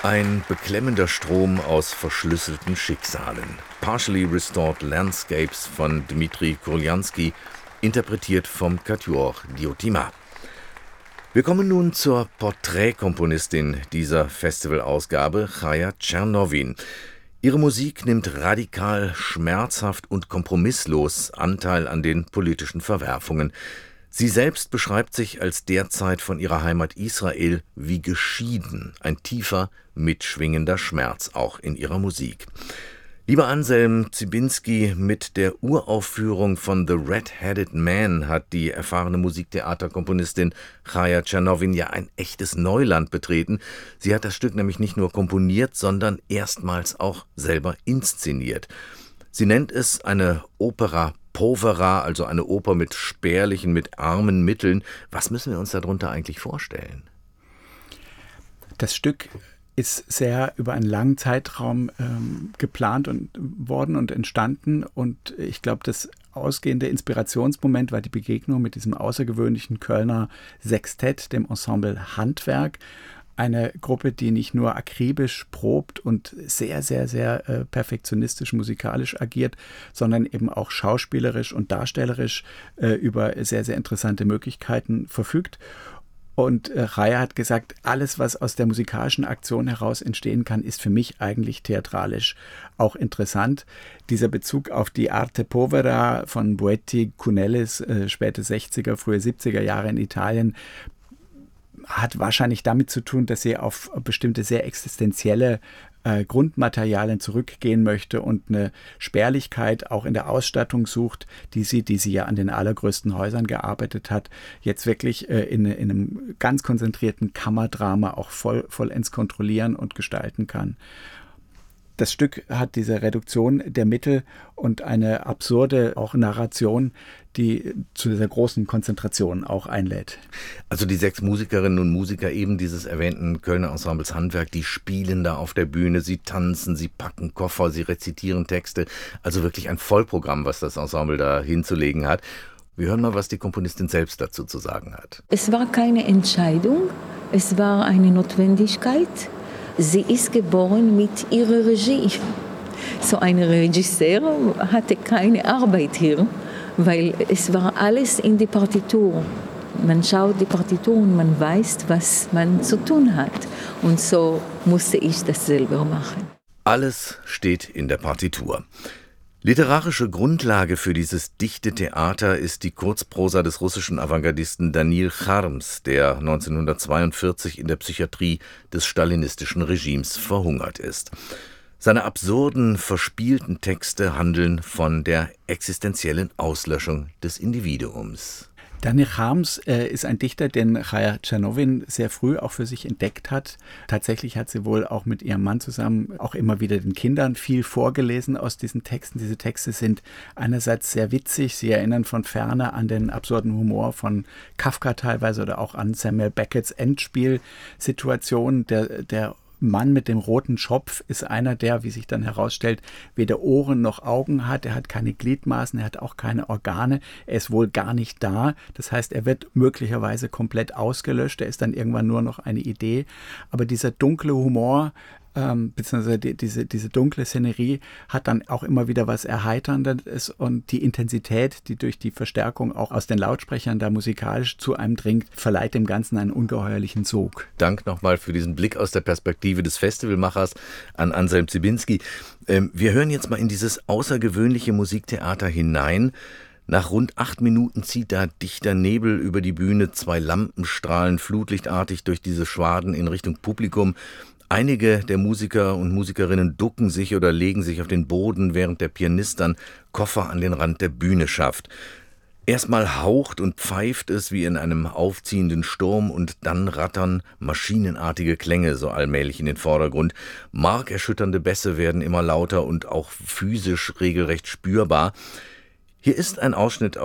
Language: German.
Ein beklemmender Strom aus verschlüsselten Schicksalen. Partially Restored Landscapes von Dmitri Kurljanski, interpretiert vom Quatuor Diotima. Wir kommen nun zur Porträtkomponistin dieser Festivalausgabe, Chaya Tschernowin. Ihre Musik nimmt radikal, schmerzhaft und kompromisslos Anteil an den politischen Verwerfungen. Sie selbst beschreibt sich als derzeit von ihrer Heimat Israel wie geschieden, ein tiefer, mitschwingender Schmerz auch in ihrer Musik. Lieber Anselm Zibinski, mit der Uraufführung von The Red-Headed Man hat die erfahrene Musiktheaterkomponistin Chaya Tschernowin ja ein echtes Neuland betreten. Sie hat das Stück nämlich nicht nur komponiert, sondern erstmals auch selber inszeniert. Sie nennt es eine Opera povera, also eine Oper mit spärlichen, mit armen Mitteln. Was müssen wir uns darunter eigentlich vorstellen? Das Stück ist sehr über einen langen Zeitraum geplant worden und entstanden. Und ich glaube, das ausgehende Inspirationsmoment war die Begegnung mit diesem außergewöhnlichen Kölner Sextett, dem Ensemble Handwerk. Eine Gruppe, die nicht nur akribisch probt und sehr, sehr, sehr perfektionistisch musikalisch agiert, sondern eben auch schauspielerisch und darstellerisch über sehr, sehr interessante Möglichkeiten verfügt. Und Chaya hat gesagt, alles, was aus der musikalischen Aktion heraus entstehen kann, ist für mich eigentlich theatralisch auch interessant. Dieser Bezug auf die Arte Povera von Boetti, Cunelis, späte 60er, frühe 70er Jahre in Italien, hat wahrscheinlich damit zu tun, dass sie auf bestimmte sehr existenzielle Grundmaterialien zurückgehen möchte und eine Spärlichkeit auch in der Ausstattung sucht, die sie ja an den allergrößten Häusern gearbeitet hat, jetzt wirklich in einem ganz konzentrierten Kammerdrama auch vollends kontrollieren und gestalten kann. Das Stück hat diese Reduktion der Mittel und eine absurde auch Narration, die zu dieser großen Konzentration auch einlädt. Also die 6 Musikerinnen und Musiker eben dieses erwähnten Kölner Ensembles Handwerk, die spielen da auf der Bühne, sie tanzen, sie packen Koffer, sie rezitieren Texte. Also wirklich ein Vollprogramm, was das Ensemble da hinzulegen hat. Wir hören mal, was die Komponistin selbst dazu zu sagen hat. Es war keine Entscheidung, es war eine Notwendigkeit. Sie ist geboren mit ihrer Regie. So ein Regisseur hatte keine Arbeit hier, weil es war alles in der Partitur. Man schaut die Partitur und man weiß, was man zu tun hat. Und so musste ich das selber machen. Alles steht in der Partitur. Literarische Grundlage für dieses dichte Theater ist die Kurzprosa des russischen Avantgardisten Danil Charms, der 1942 in der Psychiatrie des stalinistischen Regimes verhungert ist. Seine absurden, verspielten Texte handeln von der existenziellen Auslöschung des Individuums. Danil Charms ist ein Dichter, den Chaya Tschernowin sehr früh auch für sich entdeckt hat. Tatsächlich hat sie wohl auch mit ihrem Mann zusammen auch immer wieder den Kindern viel vorgelesen aus diesen Texten. Diese Texte sind einerseits sehr witzig, sie erinnern von ferne an den absurden Humor von Kafka teilweise oder auch an Samuel Becketts Endspielsituation. Der Mann mit dem roten Schopf ist einer, der, wie sich dann herausstellt, weder Ohren noch Augen hat. Er hat keine Gliedmaßen, er hat auch keine Organe. Er ist wohl gar nicht da. Das heißt, er wird möglicherweise komplett ausgelöscht. Er ist dann irgendwann nur noch eine Idee. Aber dieser dunkle Humor, beziehungsweise diese dunkle Szenerie hat dann auch immer wieder was Erheiterndes und die Intensität, die durch die Verstärkung auch aus den Lautsprechern da musikalisch zu einem dringt, verleiht dem Ganzen einen ungeheuerlichen Sog. Dank nochmal für diesen Blick aus der Perspektive des Festivalmachers an Anselm Zibinski. Wir hören jetzt mal in dieses außergewöhnliche Musiktheater hinein. Nach rund 8 Minuten zieht da dichter Nebel über die Bühne, 2 Lampen strahlen flutlichtartig durch diese Schwaden in Richtung Publikum. Einige der Musiker und Musikerinnen ducken sich oder legen sich auf den Boden, während der Pianist dann Koffer an den Rand der Bühne schafft. Erstmal haucht und pfeift es wie in einem aufziehenden Sturm und dann rattern maschinenartige Klänge so allmählich in den Vordergrund. Markerschütternde Bässe werden immer lauter und auch physisch regelrecht spürbar. Hier ist ein Ausschnitt